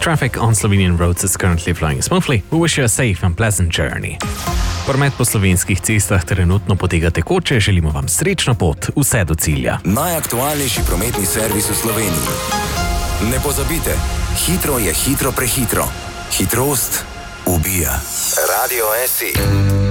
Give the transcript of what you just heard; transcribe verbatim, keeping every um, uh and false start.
Traffic on Slovenian roads is currently flowing smoothly. We wish you a safe and pleasant journey. Promet po slovenskih cestah trenutno poteka tekoče, želimo vam srečno pot vse do cilja. Najaktualnejši prometni servis v Sloveniji. Ne pozabite, hitro je hitro prehitro. Hitrost ubija. Radio S I.